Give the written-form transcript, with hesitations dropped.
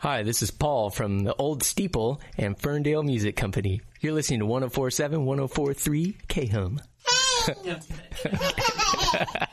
Hi, this is Paul from the Old Steeple and Ferndale Music Company. You're listening to 104.7, 104.3 K-Hum.